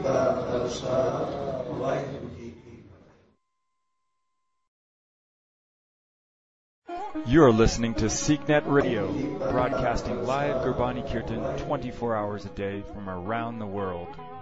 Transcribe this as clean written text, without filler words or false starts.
You are listening to SeekNet Radio, broadcasting live Gurbani Kirtan 24 hours a day from around the world.